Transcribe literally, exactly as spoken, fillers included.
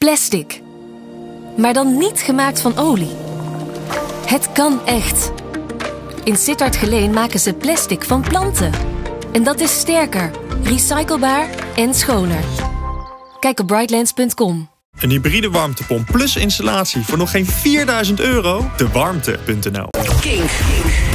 Plastic. Maar dan niet gemaakt van olie. Het kan echt. In Sittard Geleen maken ze plastic van planten. En dat is sterker, recyclebaar en schoner. Kijk op brightlands punt com. Een hybride warmtepomp plus installatie voor nog geen vierduizend euro? De warmte punt n l. Kink.